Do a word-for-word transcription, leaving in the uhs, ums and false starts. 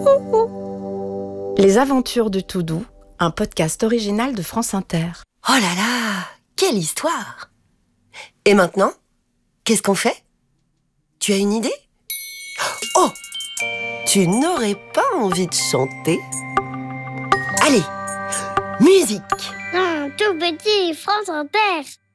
Les aventures du Toudoux, un podcast original de France Inter. Oh là là, quelle histoire! Et maintenant, qu'est-ce qu'on fait? Tu as une idée? Oh! Tu n'aurais pas envie de chanter? Allez, musique! Non, tout petit, France Inter.